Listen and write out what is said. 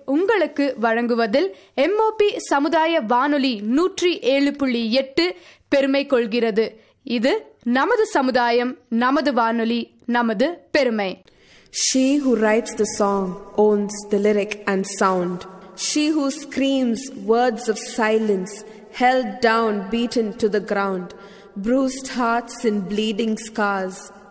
உங்களுக்கு வழங்குவதில் எம்ஓபி சமுதாய வானொலி 107.8 பெருமை கொள்கிறது. இது நமது சமுதாயம், நமது வானொலி, நமது பெருமை. She who writes the song owns the lyric and sound. She who screams words of silence, held down, beaten to the ground, bruised hearts and bleeding scars.